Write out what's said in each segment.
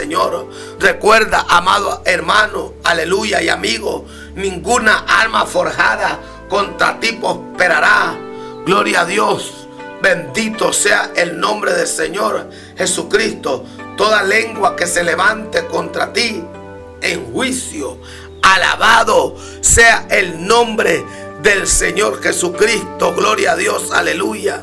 Señor. Recuerda, amado hermano, aleluya, y amigo, ninguna arma forjada contra ti prosperará. Gloria a Dios. Bendito sea el nombre del Señor Jesucristo. Toda lengua que se levante contra ti en juicio, alabado sea el nombre del Señor Jesucristo. Gloria a Dios, aleluya.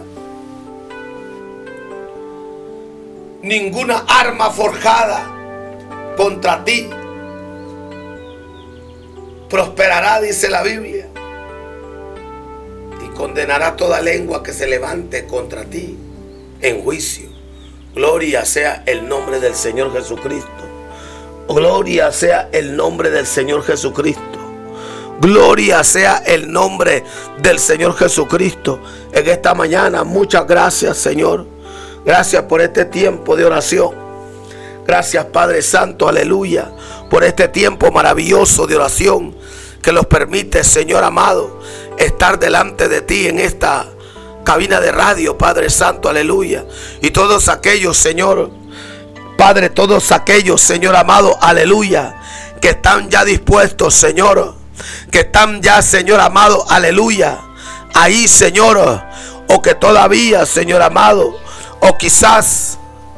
Ninguna arma forjada contra ti prosperará, dice la Biblia, y condenará toda lengua que se levante contra ti en juicio. Gloria sea el nombre del Señor Jesucristo. Gloria sea el nombre del Señor Jesucristo. Gloria sea el nombre del Señor Jesucristo. En esta mañana, muchas gracias, Señor. Gracias por este tiempo de oración. Gracias, Padre Santo, aleluya, por este tiempo maravilloso de oración que nos permite, Señor amado, estar delante de ti en esta cabina de radio, Padre Santo, aleluya. Y todos aquellos, Señor Padre, todos aquellos, Señor amado, aleluya, que están ya dispuestos, Señor, que están ya, Señor amado, aleluya, ahí, Señor, o que todavía, Señor amado, o quizás,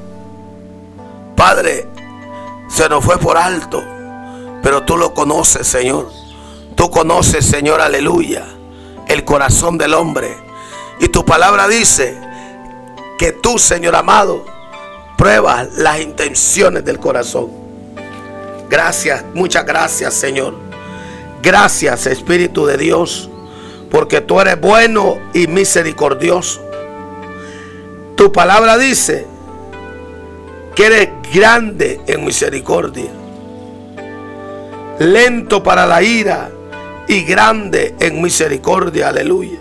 Padre, se nos fue por alto, pero tú lo conoces, Señor. Tú conoces, Señor, aleluya, el corazón del hombre. Y tu palabra dice que tú, Señor amado, pruebas las intenciones del corazón. Gracias, muchas gracias, Señor. Gracias, Espíritu de Dios, porque tú eres bueno y misericordioso. Tu palabra dice que eres grande en misericordia, lento para la ira y grande en misericordia, aleluya.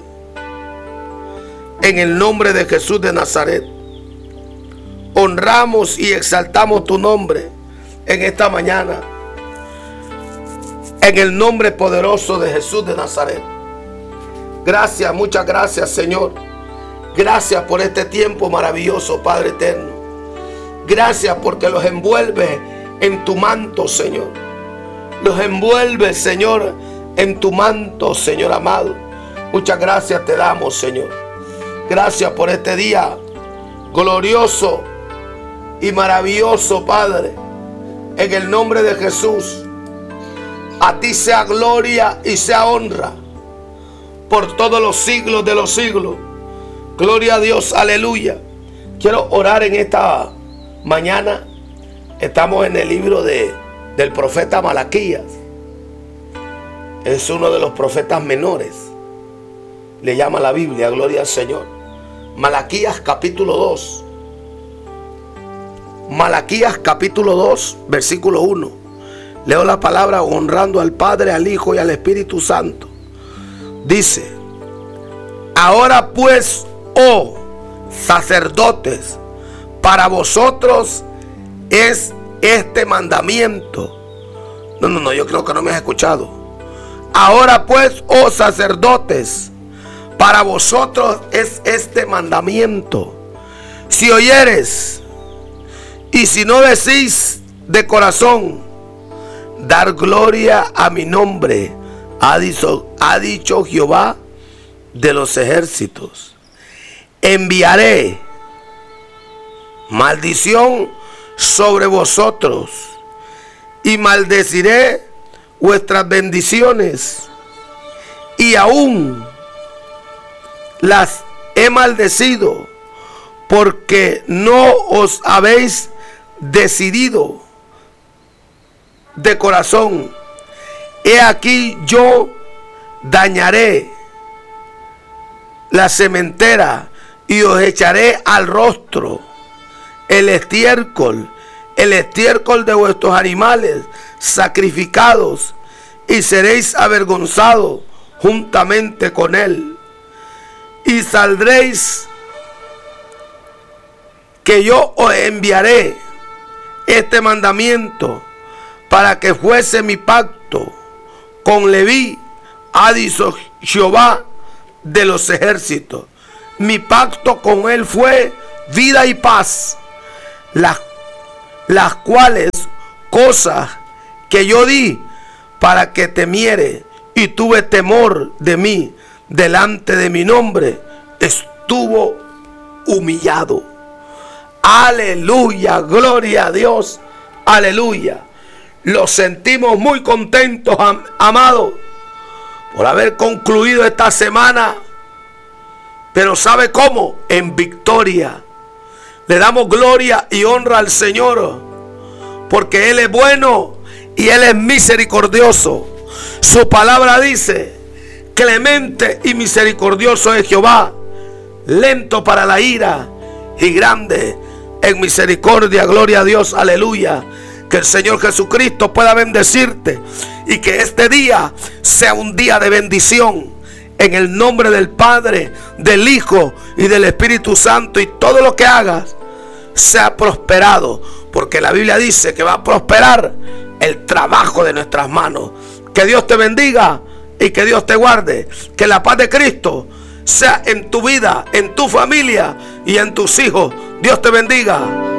En el nombre de Jesús de Nazaret, honramos y exaltamos tu nombre en esta mañana. En el nombre poderoso de Jesús de Nazaret. Gracias, muchas gracias, Señor. Gracias por este tiempo maravilloso, Padre eterno. Gracias porque los envuelves en tu manto, Señor. Los envuelves, Señor, en tu manto, Señor amado. Muchas gracias te damos, Señor. Gracias por este día glorioso y maravilloso, Padre. En el nombre de Jesús, a ti sea gloria y sea honra por todos los siglos de los siglos. Gloria a Dios, aleluya. Quiero orar en esta mañana. Estamos en el libro del profeta Malaquías. Es uno de los profetas menores, le llama la Biblia, gloria al Señor. Malaquías capítulo 2. Malaquías capítulo 2, versículo 1. Leo la palabra honrando al Padre, al Hijo y al Espíritu Santo. Dice: ahora pues, oh sacerdotes, para vosotros es este mandamiento. No, yo creo que no me has escuchado. Ahora pues, oh sacerdotes, para vosotros es este mandamiento. Si oyeres y si no decís de corazón, dar gloria a mi nombre, ha dicho Jehová de los ejércitos. Enviaré maldición sobre vosotros y maldeciré vuestras bendiciones, y aún las he maldecido porque no os habéis decidido de corazón. He aquí yo dañaré la sementera y os echaré al rostro el estiércol de vuestros animales sacrificados, y seréis avergonzados juntamente con él. Y saldréis, que yo os enviaré este mandamiento para que fuese mi pacto con Leví, ha dicho Jehová de los ejércitos. Mi pacto con él fue vida y paz, las cuales cosas que yo di para que temiere, y tuve temor de mí delante de mi nombre, estuvo humillado. Aleluya, gloria a Dios, aleluya. Los sentimos muy contentos, amados, por haber concluido esta semana. Pero ¿sabe cómo? En victoria. Le damos gloria y honra al Señor, porque Él es bueno y Él es misericordioso. Su palabra dice: clemente y misericordioso es Jehová, lento para la ira y grande en misericordia. Gloria a Dios, aleluya. Que el Señor Jesucristo pueda bendecirte y que este día sea un día de bendición. En el nombre del Padre, del Hijo y del Espíritu Santo, y todo lo que hagas sea prosperado, porque la Biblia dice que va a prosperar el trabajo de nuestras manos. Que Dios te bendiga y que Dios te guarde. Que la paz de Cristo sea en tu vida, en tu familia y en tus hijos. Dios te bendiga.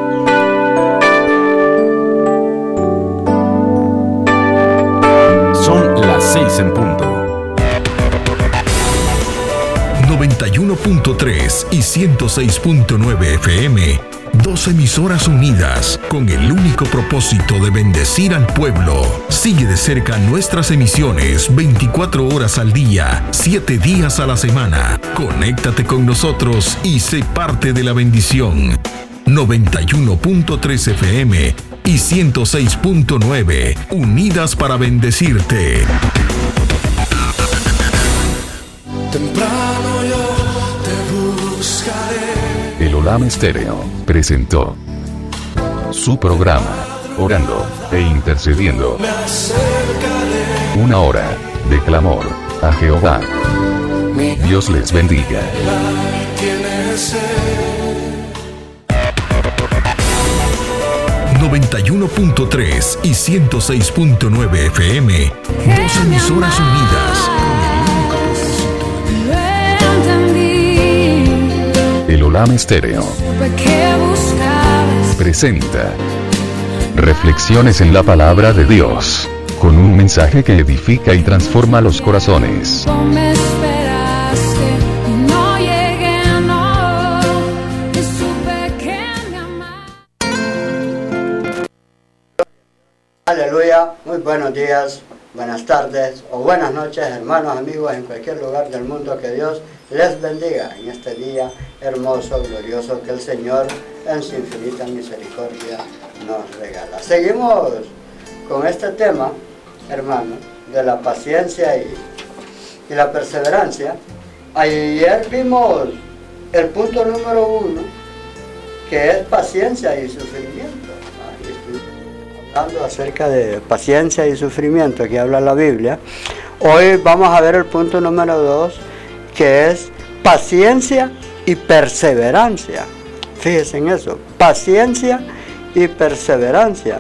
Son las 6 en punto. 91.3 y 106.9 FM. Dos emisoras unidas con el único propósito de bendecir al pueblo. Sigue de cerca nuestras emisiones 24 horas al día, 7 días a la semana. Conéctate con nosotros y sé parte de la bendición. 91.3 FM y 106.9, unidas para bendecirte. Temprano yo te buscaré. El Olam Estéreo presentó su programa Orando e Intercediendo. Me acercaré. Una hora de clamor a Jehová. Mi Dios les bendiga. tiene sed. 91.3 y 106.9 FM. Dos emisoras unidas con el único propósito. El Olam Estéreo presenta Reflexiones en la Palabra de Dios, con un mensaje que edifica y transforma los corazones. Aleluya, muy buenos días, buenas tardes o buenas noches, hermanos, amigos en cualquier lugar del mundo. Que Dios les bendiga en este día hermoso, glorioso que el Señor en su infinita misericordia nos regala. Seguimos con este tema, hermanos, de la paciencia y la perseverancia. Ayer vimos el punto número 1, que es paciencia y sufrimiento. Hablando acerca de paciencia y sufrimiento que habla la Biblia. Hoy vamos a ver el punto número 2, que es paciencia y perseverancia. Fíjense en eso, paciencia y perseverancia.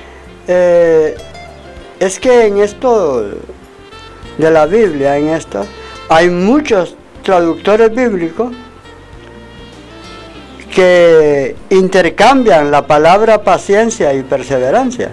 Es que en esto de la Biblia, en esto, hay muchos traductores bíblicos que intercambian la palabra paciencia y perseverancia.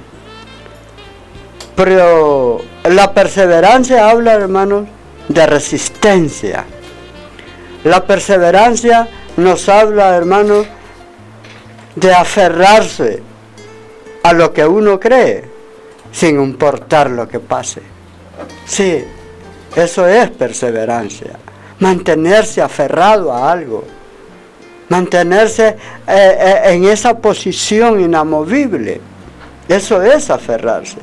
Pero la perseverancia habla, hermanos, de resistencia. La perseverancia nos habla, hermanos, de aferrarse a lo que uno cree, sin importar lo que pase. Sí, eso es perseverancia. Mantenerse aferrado a algo. Mantenerse en esa posición inamovible. Eso es aferrarse.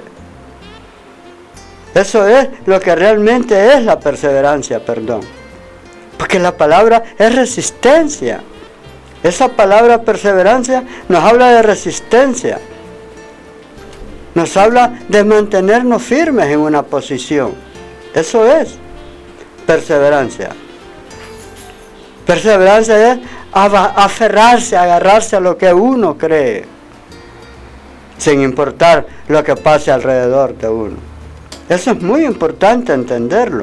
Eso es lo que realmente es la perseverancia, perdón. Porque la palabra es resistencia. Esa palabra perseverancia nos habla de resistencia. Nos habla de mantenernos firmes en una posición. Eso es perseverancia. Perseverancia es aferrarse, agarrarse a lo que uno cree, sin importar lo que pase alrededor de uno. Eso es muy importante entenderlo.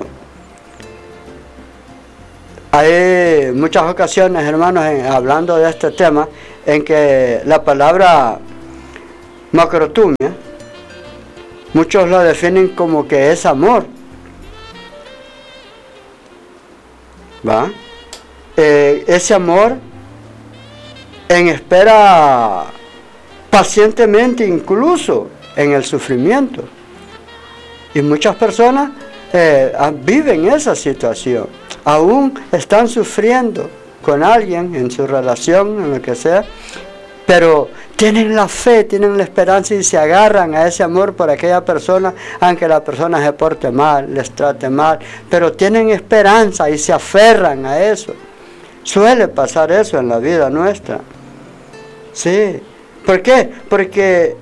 Hay muchas ocasiones, hermanos, hablando de este tema, en que la palabra macrotumia, muchos lo definen como que es amor. ¿Va? Ese amor en espera pacientemente incluso en el sufrimiento. Y muchas personas viven esa situación. Aún están sufriendo con alguien en su relación, en lo que sea, pero tienen la fe, tienen la esperanza y se agarran a ese amor por aquella persona, aunque la persona se porte mal, les trate mal, pero tienen esperanza y se aferran a eso. Suele pasar eso en la vida nuestra. Sí. ¿Por qué? Porque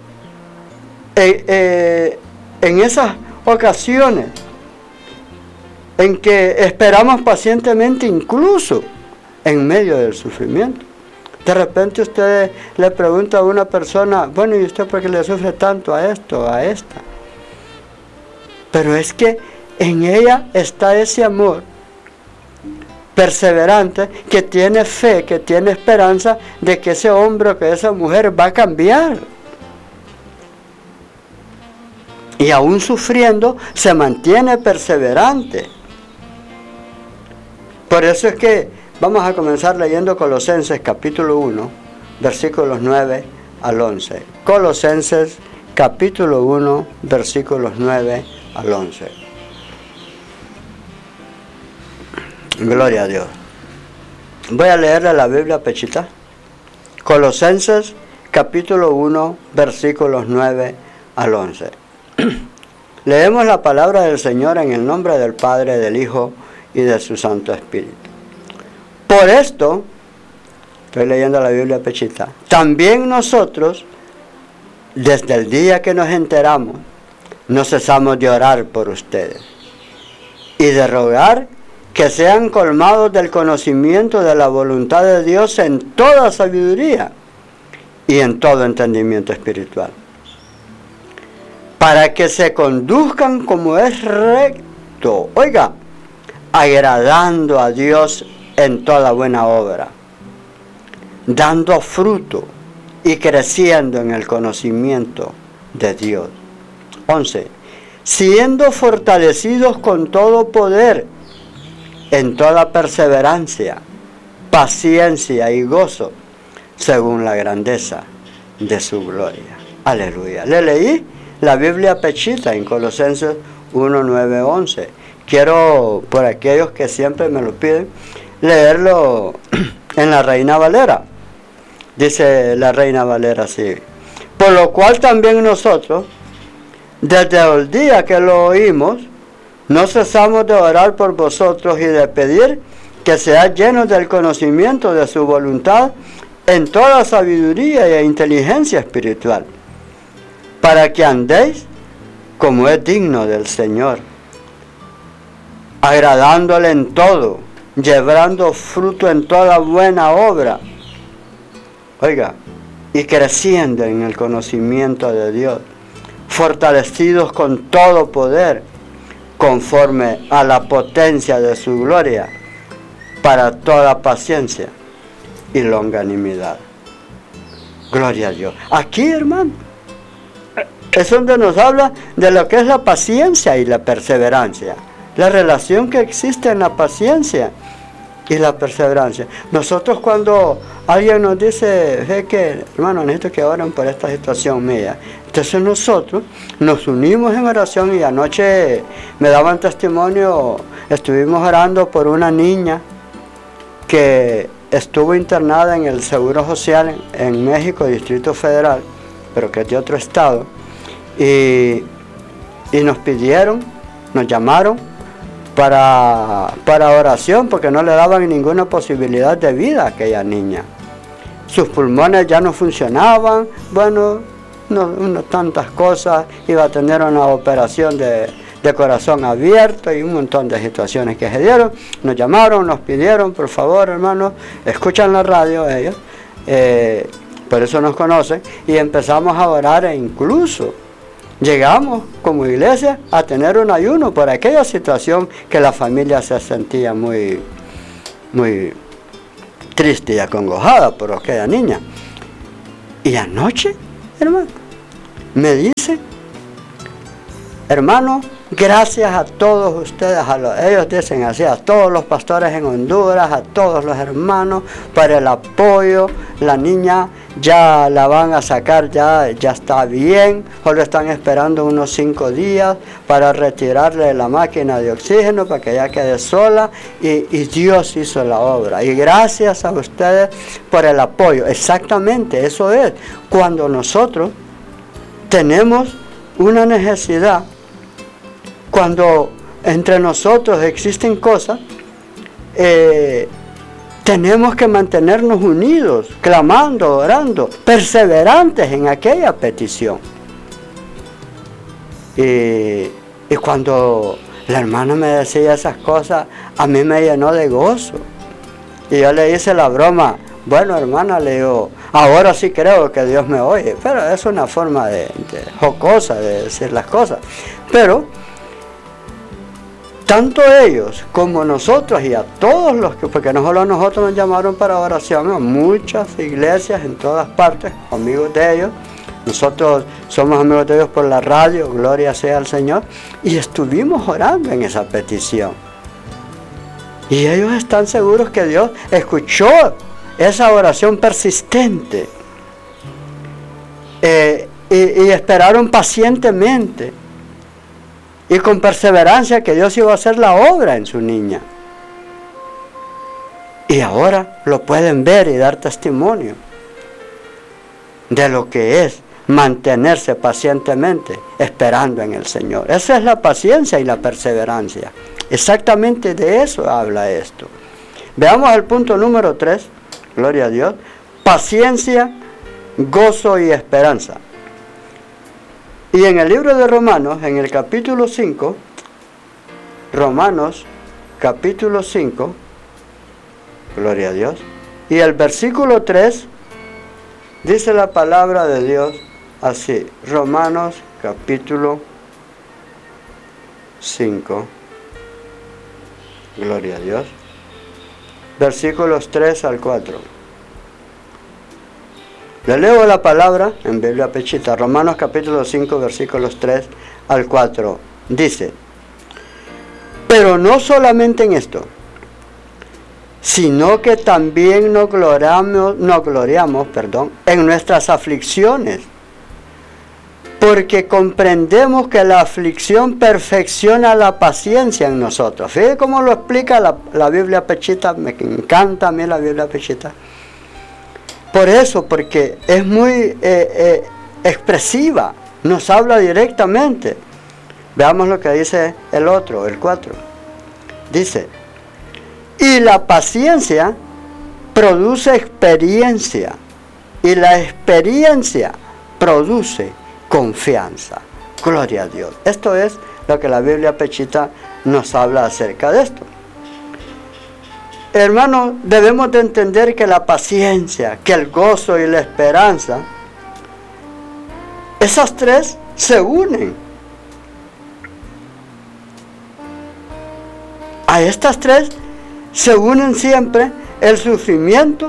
en esas ocasiones en que esperamos pacientemente, incluso en medio del sufrimiento, de repente usted le pregunta a una persona, bueno, ¿y usted por qué le sufre tanto a esto, a esta? Pero es que en ella está ese amor perseverante, que tiene fe, que tiene esperanza de que ese hombre o que esa mujer va a cambiar. Y aún sufriendo, se mantiene perseverante. Por eso es que vamos a comenzar leyendo Colosenses capítulo 1, versículos 9 al 11. Colosenses capítulo 1, versículos 9 al 11. Gloria a Dios. Voy a leerle la Biblia pechita. Colosenses capítulo 1, versículos 9 al 11. Leemos la palabra del Señor en el nombre del Padre, del Hijo y de su Santo Espíritu. Por esto, estoy leyendo la Biblia pechita, también nosotros, desde el día que nos enteramos, no cesamos de orar por ustedes y de rogar que sean colmados del conocimiento de la voluntad de Dios en toda sabiduría y en todo entendimiento espiritual, para que se conduzcan como es recto, oiga, agradando a Dios en toda buena obra, dando fruto y creciendo en el conocimiento de Dios. 11. Siendo fortalecidos con todo poder en toda perseverancia, paciencia y gozo, según la grandeza de su gloria. Aleluya. Le leí la Biblia pechita en Colosenses 1, 9, 11. Quiero, por aquellos que siempre me lo piden, leerlo en la Reina Valera. Dice la Reina Valera así: por lo cual también nosotros, desde el día que lo oímos, no cesamos de orar por vosotros y de pedir que seáis llenos del conocimiento de su voluntad en toda sabiduría e inteligencia espiritual, para que andéis como es digno del Señor, agradándole en todo, llevando fruto en toda buena obra, oiga, y creciendo en el conocimiento de Dios, fortalecidos con todo poder, conforme a la potencia de su gloria, para toda paciencia y longanimidad. Gloria a Dios. Aquí, hermano, es donde nos habla de lo que es la paciencia y la perseverancia, la relación que existe en la paciencia y la perseverancia. Nosotros, cuando alguien nos dice, ve que, hermano, necesito que oren por esta situación mía, entonces nosotros nos unimos en oración. Y anoche me daban testimonio, estuvimos orando por una niña que estuvo internada en el Seguro Social en México, Distrito Federal, pero que es de otro estado, y nos pidieron, nos llamaron para oración, porque no le daban ninguna posibilidad de vida a aquella niña. Sus pulmones ya no funcionaban, bueno, no tantas cosas, iba a tener una operación de corazón abierto y un montón de situaciones que se dieron. Nos llamaron, nos pidieron, por favor, hermanos, escuchan la radio ellos, por eso nos conocen, y empezamos a orar, e incluso llegamos como iglesia a tener un ayuno por aquella situación que la familia se sentía muy, muy triste y acongojada por aquella niña. Y anoche, hermano, me dice, hermano, gracias a todos ustedes, ellos dicen así, a todos los pastores en Honduras, a todos los hermanos, por el apoyo. La niña ya la van a sacar, ya está bien, solo están esperando unos 5 días para retirarle la máquina de oxígeno para que ella quede sola, y Dios hizo la obra. Y gracias a ustedes por el apoyo. Exactamente, eso es. Cuando nosotros tenemos una necesidad, cuando entre nosotros existen cosas, tenemos que mantenernos unidos, clamando, orando, perseverantes en aquella petición. Y cuando la hermana me decía esas cosas, a mí me llenó de gozo. Y yo le hice la broma, bueno, hermana, le digo, ahora sí creo que Dios me oye. Pero es una forma de jocosa de decir las cosas. Pero tanto ellos como nosotros y a todos los que, porque no solo a nosotros nos llamaron para oración, a muchas iglesias en todas partes, amigos de ellos. Nosotros somos amigos de ellos por la radio, gloria sea al Señor, y estuvimos orando en esa petición. Y ellos están seguros que Dios escuchó esa oración persistente, y esperaron pacientemente y con perseverancia que Dios iba a hacer la obra en su niña. Y ahora lo pueden ver y dar testimonio de lo que es mantenerse pacientemente esperando en el Señor. Esa es la paciencia y la perseverancia. Exactamente de eso habla esto. Veamos el punto número 3, gloria a Dios. Paciencia, gozo y esperanza. Y en el libro de Romanos, en el capítulo 5, Romanos capítulo 5, gloria a Dios, y el versículo 3, dice la palabra de Dios así, Romanos capítulo 5, gloria a Dios, versículos 3 al 4. Le leo la palabra en Biblia Pechita, Romanos capítulo 5, versículos 3 al 4. Dice, pero no solamente en esto, sino que también nos gloriamos en nuestras aflicciones, porque comprendemos que la aflicción perfecciona la paciencia en nosotros. Fíjate cómo lo explica la Biblia Pechita, me encanta a mí la Biblia Pechita. Por eso, porque es muy expresiva, nos habla directamente. Veamos lo que dice el otro, el 4. Dice, y la paciencia produce experiencia, y la experiencia produce confianza. Gloria a Dios. Esto es lo que la Biblia Pechita nos habla acerca de esto. Hermanos, debemos de entender que la paciencia, que el gozo y la esperanza, esas tres se unen. A estas tres se unen siempre el sufrimiento,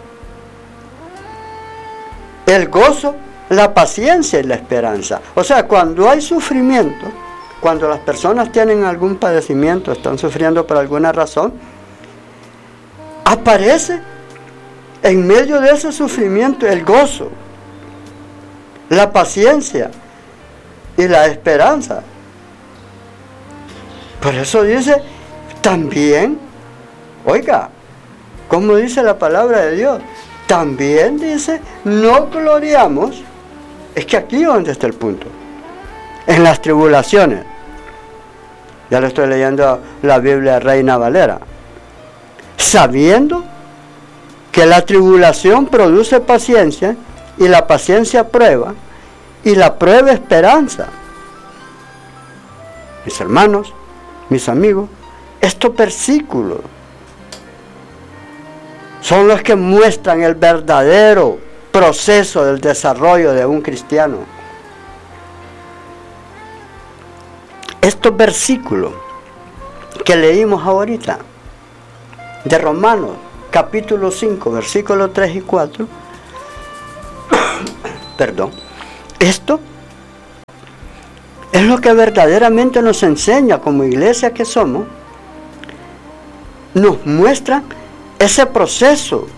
el gozo, la paciencia y la esperanza. O sea, cuando hay sufrimiento, cuando las personas tienen algún padecimiento, están sufriendo por alguna razón, aparece en medio de ese sufrimiento el gozo, la paciencia y la esperanza. Por eso dice, también, oiga, como dice la palabra de Dios, también dice, no gloriamos, es que aquí es donde está el punto, en las tribulaciones. Ya lo estoy leyendo la Biblia Reina Valera. Sabiendo que la tribulación produce paciencia, y la paciencia prueba, y la prueba esperanza. Mis hermanos, mis amigos, estos versículos son los que muestran el verdadero proceso del desarrollo de un cristiano. Estos versículos que leímos ahorita, de Romanos, capítulo 5, versículos 3 y 4, esto es lo que verdaderamente nos enseña como iglesia que somos. Nos muestra ese proceso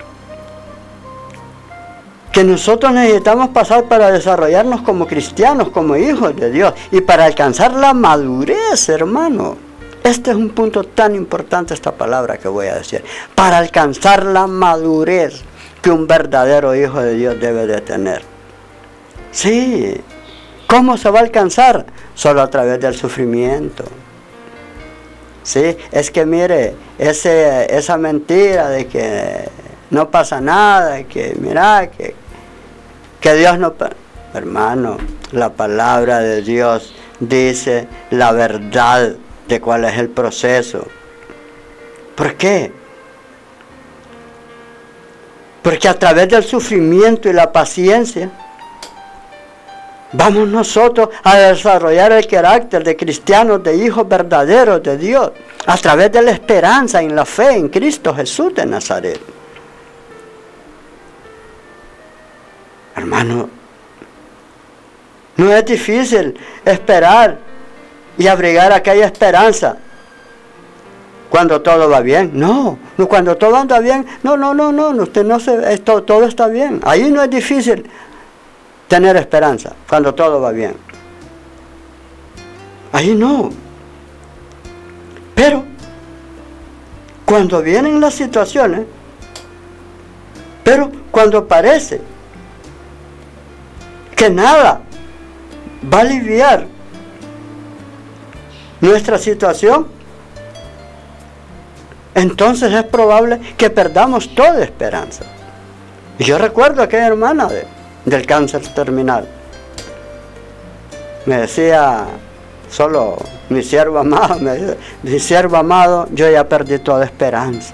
que nosotros necesitamos pasar para desarrollarnos como cristianos, como hijos de Dios, y para alcanzar la madurez, hermano. Este es un punto tan importante, esta palabra que voy a decir. Para alcanzar la madurez que un verdadero hijo de Dios debe de tener. Sí. ¿Cómo se va a alcanzar? Solo a través del sufrimiento. Sí, es que mire, esa mentira de que no pasa nada, que mira, que Dios no... Hermano, la palabra de Dios dice la verdad de cuál es el proceso. ¿Por qué? Porque a través del sufrimiento y la paciencia vamos nosotros a desarrollar el carácter de cristianos, de hijos verdaderos de Dios, a través de la esperanza en la fe en Cristo Jesús de Nazaret. Hermano, no es difícil esperar y abrigar aquella esperanza cuando todo va bien. No, cuando todo anda bien, no, usted no se, todo está bien. Ahí no es difícil tener esperanza cuando todo va bien. Ahí no. Pero cuando vienen las situaciones, pero cuando parece que nada va a aliviar nuestra situación, entonces es probable que perdamos toda esperanza. Y yo recuerdo a aquella hermana del cáncer terminal. Me decía, solo mi siervo amado, mi siervo amado, yo ya perdí toda esperanza.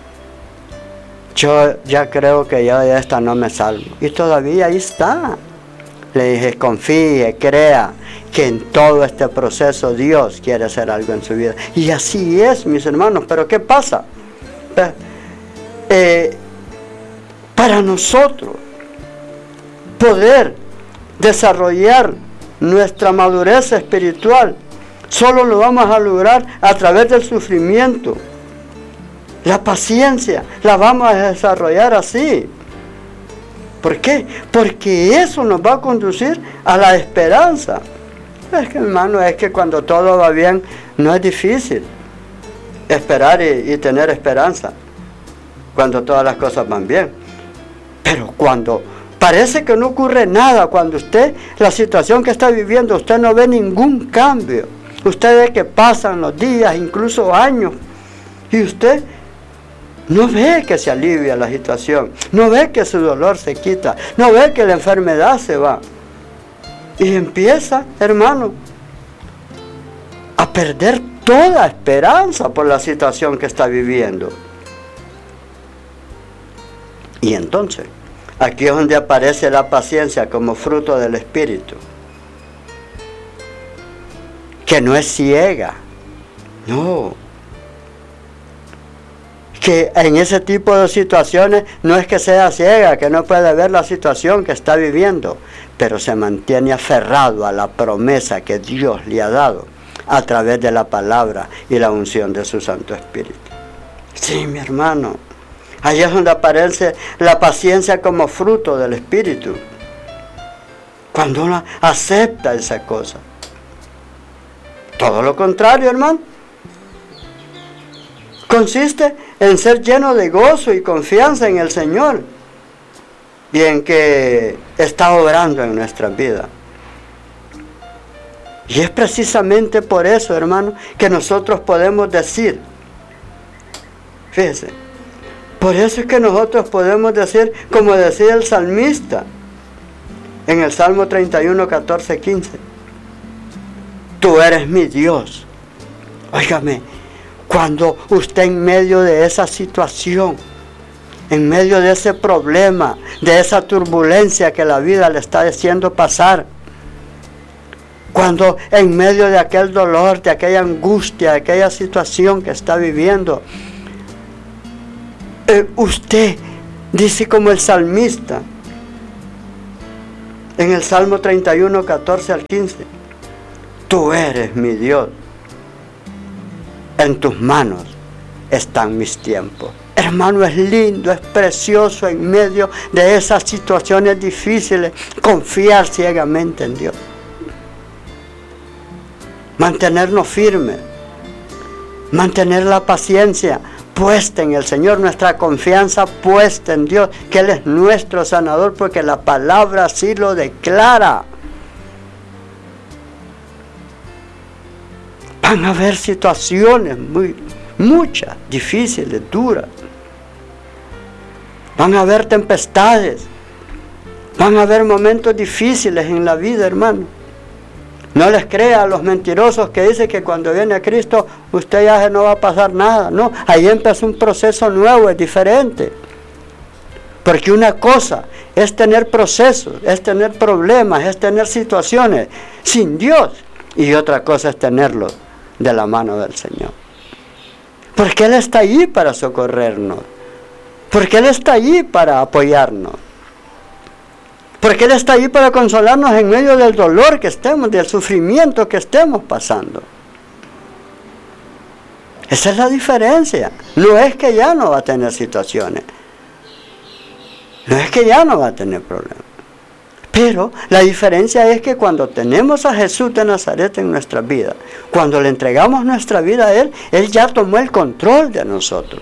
Yo ya creo que yo de esta no me salvo. Y todavía ahí está. Le dije, confíe, crea que en todo este proceso Dios quiere hacer algo en su vida. Y así es, mis hermanos. Pero ¿qué pasa? Para nosotros poder desarrollar nuestra madurez espiritual, solo lo vamos a lograr a través del sufrimiento. La paciencia la vamos a desarrollar así. ¿Por qué? Porque eso nos va a conducir a la esperanza. Es que, hermano, es que cuando todo va bien, no es difícil esperar y tener esperanza. Cuando todas las cosas van bien. Pero cuando parece que no ocurre nada, cuando usted, la situación que está viviendo, usted no ve ningún cambio. Usted ve que pasan los días, incluso años, y usted no ve que se alivia la situación, no ve que su dolor se quita, no ve que la enfermedad se va. Y empieza, hermano, a perder toda esperanza por la situación que está viviendo. Y entonces, aquí es donde aparece la paciencia como fruto del Espíritu, que no es ciega, no. Que en ese tipo de situaciones no es que sea ciega, que no puede ver la situación que está viviendo, pero se mantiene aferrado a la promesa que Dios le ha dado a través de la palabra y la unción de su Santo Espíritu. Sí, mi hermano, ahí es donde aparece la paciencia como fruto del Espíritu, cuando uno acepta esa cosa. Todo lo contrario, hermano, consiste en ser lleno de gozo y confianza en el Señor y en que está obrando en nuestras vidas. Y es precisamente por eso, hermano, que nosotros podemos decir, fíjese, por eso es que nosotros podemos decir, como decía el salmista en el Salmo 31, 14, 15, tú eres mi Dios. Óigame, cuando usted en medio de esa situación, en medio de ese problema, de esa turbulencia que la vida le está haciendo pasar, cuando en medio de aquel dolor, de aquella angustia, de aquella situación que está viviendo, usted dice como el salmista, en el Salmo 31, 14 al 15, tú eres mi Dios. En tus manos están mis tiempos. Hermano, es lindo, es precioso en medio de esas situaciones difíciles confiar ciegamente en Dios. Mantenernos firmes, mantener la paciencia puesta en el Señor, nuestra confianza puesta en Dios, que Él es nuestro sanador, porque la palabra así lo declara. Van a haber situaciones muchas, difíciles, duras. Van a haber tempestades. Van a haber momentos difíciles en la vida, hermano. No les crea a los mentirosos que dicen que cuando viene Cristo usted ya no va a pasar nada. No, ahí empieza un proceso nuevo, es diferente. Porque una cosa es tener procesos, es tener problemas, es tener situaciones sin Dios. Y otra cosa es tenerlos de la mano del Señor. Porque Él está allí para socorrernos. Porque Él está allí para apoyarnos. Porque Él está allí para consolarnos en medio del dolor que estemos, del sufrimiento que estemos pasando. Esa es la diferencia. No es que ya no va a tener situaciones. No es que ya no va a tener problemas. Pero la diferencia es que cuando tenemos a Jesús de Nazaret en nuestra vida, cuando le entregamos nuestra vida a Él, Él ya tomó el control de nosotros.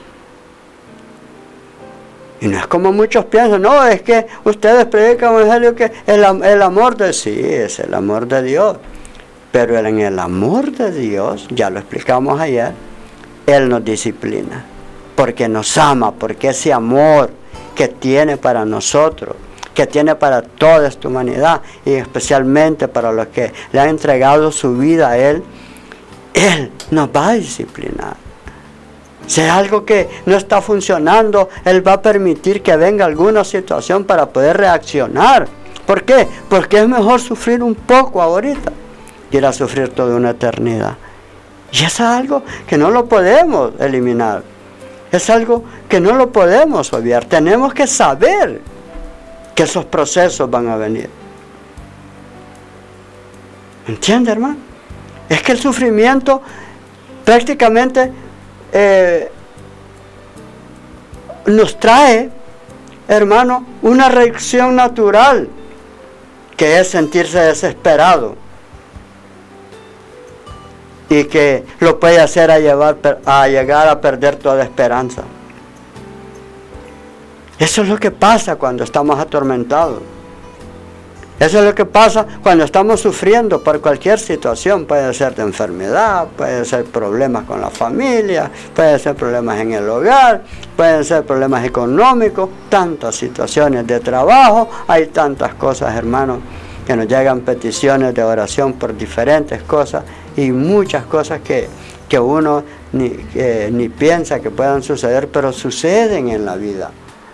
Y no es como muchos piensan, no, es que ustedes predican el evangelio que el amor de sí, es el amor de Dios. Pero en el amor de Dios, ya lo explicamos ayer, Él nos disciplina, porque nos ama, porque ese amor que tiene para nosotros, que tiene para toda esta humanidad, y especialmente para los que le han entregado su vida a Él nos va a disciplinar. Si hay algo que no está funcionando, Él va a permitir que venga alguna situación para poder reaccionar. ¿Por qué? Porque es mejor sufrir un poco ahorita que ir a sufrir toda una eternidad. Y eso es algo que no lo podemos eliminar. Es algo que no lo podemos obviar. Tenemos que saber que esos procesos van a venir. ¿Entiende, hermano? Es que el sufrimiento prácticamente nos trae, hermano, una reacción natural, que es sentirse desesperado, y que lo puede hacer a llegar a perder toda esperanza. Eso es lo que pasa cuando estamos atormentados. Eso es lo que pasa cuando estamos sufriendo por cualquier situación. Puede ser de enfermedad, puede ser problemas con la familia, puede ser problemas en el hogar, pueden ser problemas económicos, tantas situaciones de trabajo. Hay tantas cosas, hermanos, que nos llegan peticiones de oración por diferentes cosas, y muchas cosas que uno ni piensa que puedan suceder, pero suceden en la vida.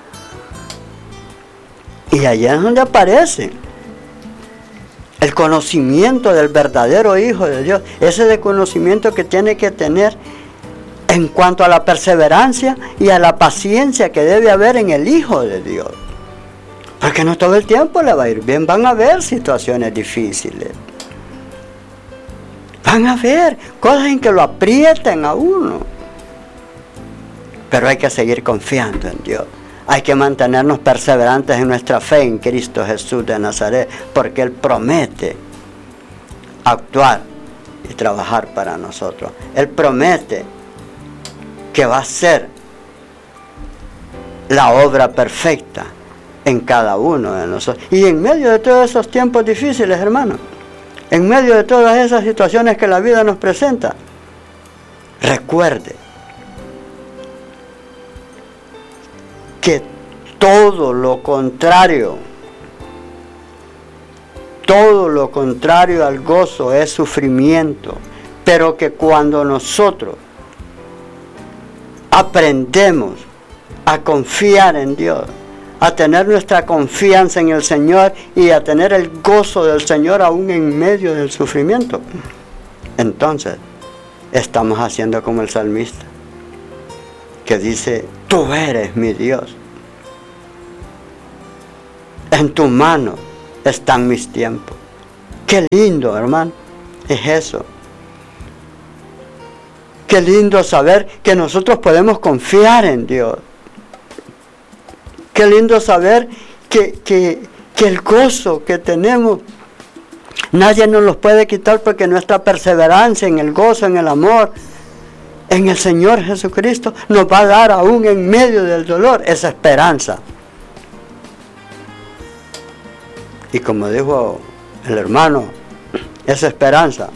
Y allí es donde aparece el conocimiento del verdadero Hijo de Dios, ese de conocimiento que tiene que tener en cuanto a la perseverancia y a la paciencia que debe haber en el Hijo de Dios. Porque no todo el tiempo le va a ir bien, van a haber situaciones difíciles. Van a haber cosas en que lo aprieten a uno. Pero hay que seguir confiando en Dios. Hay que mantenernos perseverantes en nuestra fe en Cristo Jesús de Nazaret, porque Él promete actuar y trabajar para nosotros. Él promete que va a hacer la obra perfecta en cada uno de nosotros. Y en medio de todos esos tiempos difíciles, hermanos, en medio de todas esas situaciones que la vida nos presenta, recuerde que todo lo contrario al gozo es sufrimiento, pero que cuando nosotros aprendemos a confiar en Dios, a tener nuestra confianza en el Señor y a tener el gozo del Señor aún en medio del sufrimiento, entonces estamos haciendo como el salmista, que dice: tú eres mi Dios, en tu mano están mis tiempos. Qué lindo, hermano, es eso. Qué lindo saber que nosotros podemos confiar en Dios. Qué lindo saber que el gozo que tenemos, nadie nos los puede quitar, porque nuestra perseverancia en el gozo, en el amor, en el Señor Jesucristo, nos va a dar aún en medio del dolor esa esperanza. Y como dijo el hermano, esa esperanza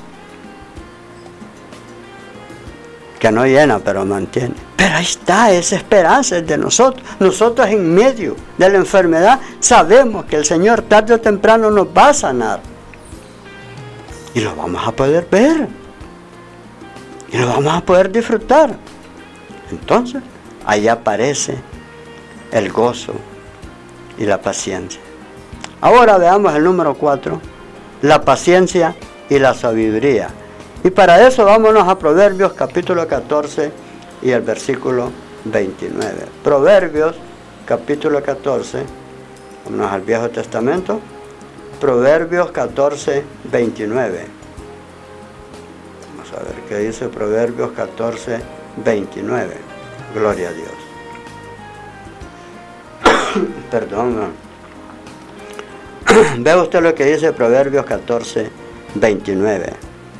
que no llena, pero mantiene. Pero ahí está, esa esperanza es de nosotros. Nosotros en medio de la enfermedad sabemos que el Señor tarde o temprano nos va a sanar. Y lo vamos a poder ver. Y lo vamos a poder disfrutar. Entonces, ahí aparece el gozo y la paciencia. Ahora veamos el número 4, la paciencia y la sabiduría. Y para eso vámonos a Proverbios capítulo 14 y el versículo 29. Proverbios capítulo 14, vámonos al Viejo Testamento. Proverbios 14, 29. Vamos a ver qué dice Proverbios 14, 29. Gloria a Dios. Perdón. Ve usted lo que dice Proverbios 14, 29.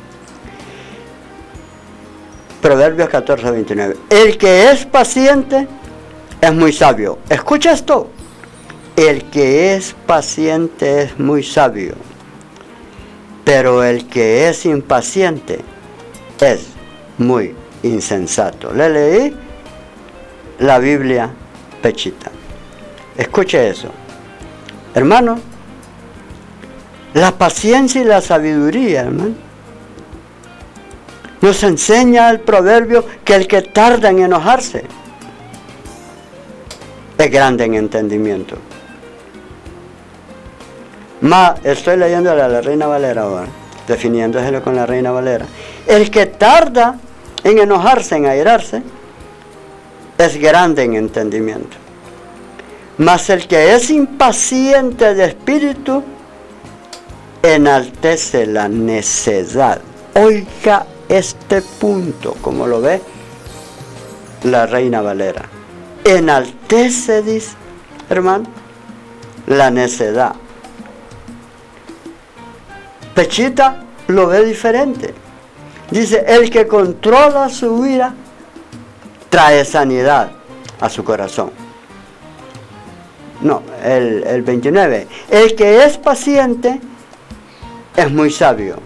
Proverbios 14, 29. El que es paciente es muy sabio. Escucha esto. El que es paciente es muy sabio. Pero el que es impaciente es muy insensato. Le leí la Biblia Pechita. Escuche eso. Hermano, la paciencia y la sabiduría, hermano, nos enseña el proverbio que el que tarda en enojarse es grande en entendimiento. Estoy leyendo la Reina Valera ahora, definiéndoselo con la Reina Valera. El que tarda en enojarse, en airarse, es grande en entendimiento. Mas el que es impaciente de espíritu enaltece la necedad. Oiga este punto, como lo ve la Reina Valera. Enaltece, dice, hermano, la necedad. Pechita lo ve diferente. Dice, el que controla su ira trae sanidad a su corazón. No, el 29. El que es paciente es muy sabio.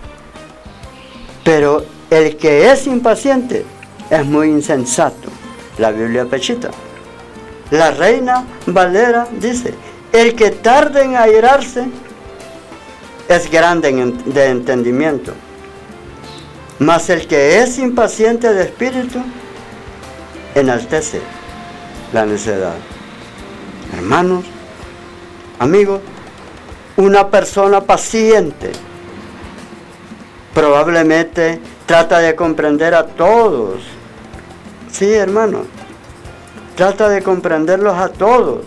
Pero el que es impaciente es muy insensato. La Biblia Pechita. La Reina Valera dice, el que tarda en airarse es grande de entendimiento. Mas el que es impaciente de espíritu enaltece la necedad. Hermanos, amigos, una persona paciente probablemente trata de comprender a todos. Sí, hermanos, trata de comprenderlos a todos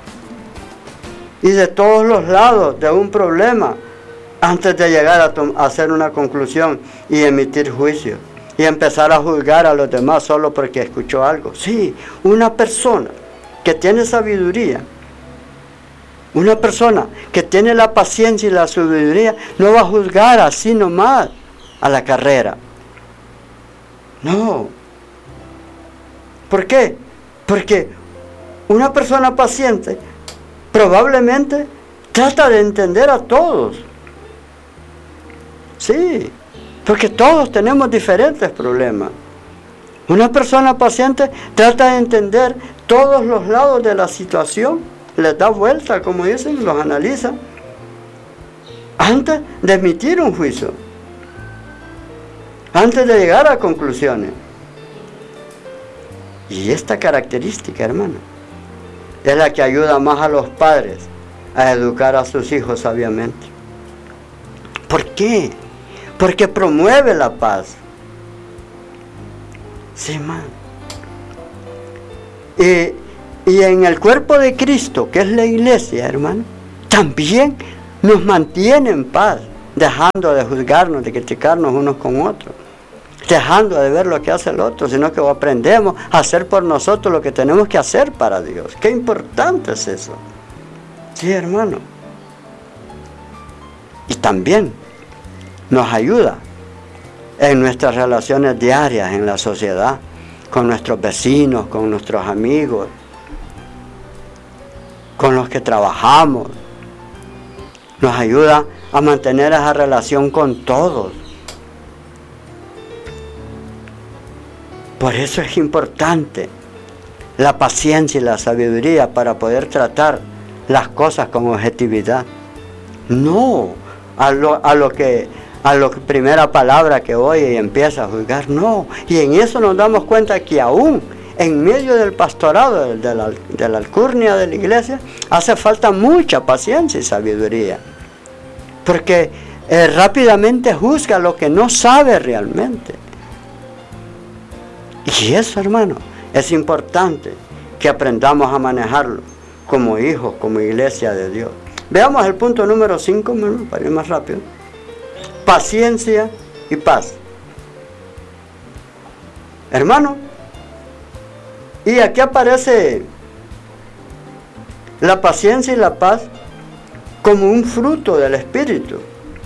y de todos los lados de un problema antes de llegar a hacer una conclusión y emitir juicio y empezar a juzgar a los demás solo porque escuchó algo. Sí, una persona que tiene sabiduría, una persona que tiene la paciencia y la sabiduría, no va a juzgar así nomás a la carrera. No. ¿Por qué? Porque una persona paciente probablemente trata de entender a todos. Sí, porque todos tenemos diferentes problemas. Una persona paciente trata de entender todos los lados de la situación, les da vuelta, como dicen, los analiza, antes de emitir un juicio, antes de llegar a conclusiones. Y esta característica, hermano, es la que ayuda más a los padres a educar a sus hijos sabiamente. ¿Por qué? Porque promueve la paz. Sí, hermano. Y en el cuerpo de Cristo, que es la iglesia, hermano, también nos mantiene en paz. dejando de juzgarnos, de criticarnos unos con otros, dejando de ver lo que hace el otro, sino que aprendemos a hacer por nosotros lo que tenemos que hacer para Dios. Qué importante es eso. Sí, hermano. Y también nos ayuda en nuestras relaciones diarias en la sociedad, con nuestros vecinos, con nuestros amigos, con los que trabajamos. Nos ayuda a mantener esa relación con todos. Por eso es importante la paciencia y la sabiduría para poder tratar las cosas con objetividad. No a lo que primera palabra que oye y empieza a juzgar, no. Y en eso nos damos cuenta que aún en medio del pastorado, de la alcurnia de la iglesia, hace falta mucha paciencia y sabiduría. Porque rápidamente juzga lo que no sabe realmente. Y eso, hermano, es importante que aprendamos a manejarlo como hijos, como iglesia de Dios. Veamos el punto número 5, para ir más rápido. Paciencia y paz. Hermano, y aquí aparece la paciencia y la paz como un fruto del Espíritu.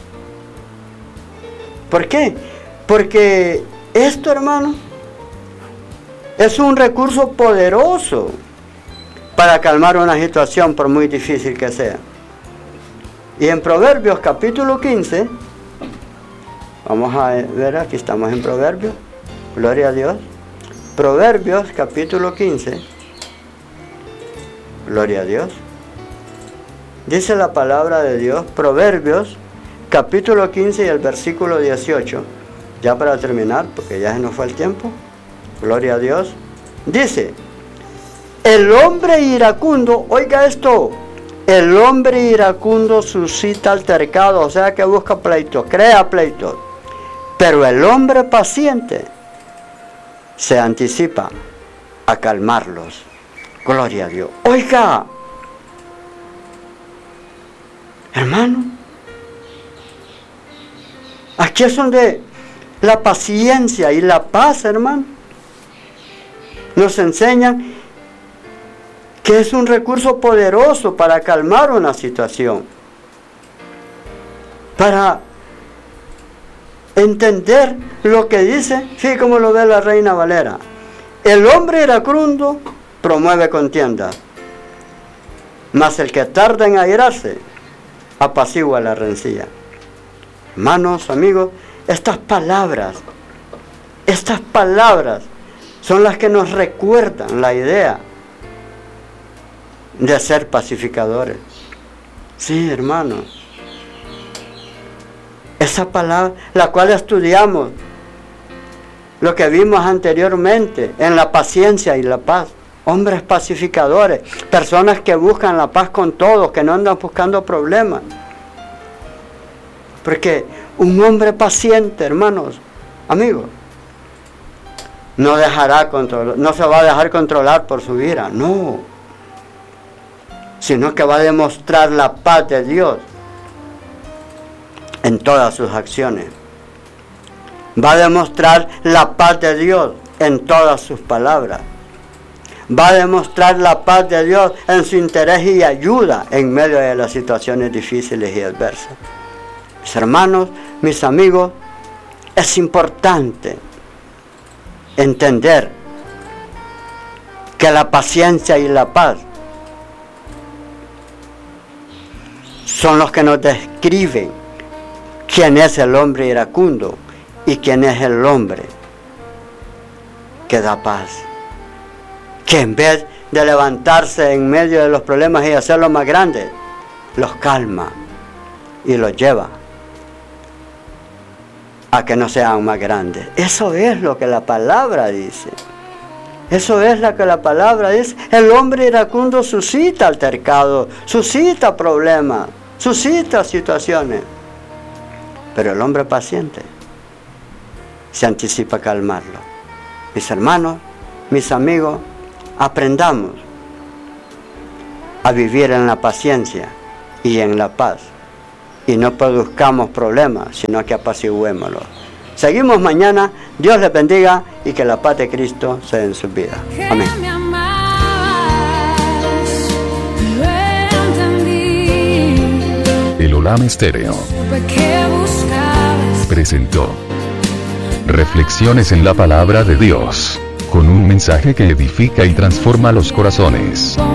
¿Por qué? Porque esto, hermano, es un recurso poderoso para calmar una situación por muy difícil que sea. Y en Proverbios capítulo 15, vamos a ver, aquí estamos en Proverbios, gloria a Dios. Proverbios capítulo 15, gloria a Dios. Dice la palabra de Dios, Proverbios capítulo 15 y el versículo 18, ya para terminar, porque ya se nos fue el tiempo, gloria a Dios. Dice, el hombre iracundo, oiga esto, el hombre iracundo suscita altercado, o sea que busca pleito, crea pleito. Pero el hombre paciente se anticipa a calmarlos. Gloria a Dios. Oiga, hermano, aquí es donde la paciencia y la paz, hermano, nos enseñan que es un recurso poderoso para calmar una situación, para entender lo que dice, fíjate cómo lo ve la Reina Valera. El hombre iracundo promueve contienda, mas el que tarda en airarse apacigua la rencilla. Hermanos, amigos, estas palabras son las que nos recuerdan la idea de ser pacificadores. Sí, hermanos. Esa palabra, la cual estudiamos, lo que vimos anteriormente, en la paciencia y la paz. Hombres pacificadores, personas que buscan la paz con todos, que no andan buscando problemas. Porque un hombre paciente, hermanos, amigos, no se va a dejar controlar por su ira, no. Sino que va a demostrar la paz de Dios en todas sus acciones. Va a demostrar la paz de Dios en todas sus palabras. Va a demostrar la paz de Dios en su interés y ayuda en medio de las situaciones difíciles y adversas. Mis hermanos, mis amigos, es importante entender que la paciencia y la paz son los que nos describen quién es el hombre iracundo y quién es el hombre que da paz. Que en vez de levantarse en medio de los problemas y hacerlos más grandes, los calma y los lleva a que no sean más grandes. Eso es lo que la palabra dice. Eso es lo que la palabra dice. El hombre iracundo suscita altercados, suscita problemas, suscita situaciones. Pero el hombre paciente se anticipa a calmarlo. Mis hermanos, mis amigos, aprendamos a vivir en la paciencia y en la paz y no produzcamos problemas, sino que apaciguémoslos. Seguimos mañana. Dios les bendiga y que la paz de Cristo sea en sus vidas. Amén. El Olam Estéreo presentó Reflexiones en la Palabra de Dios, con un mensaje que edifica y transforma los corazones.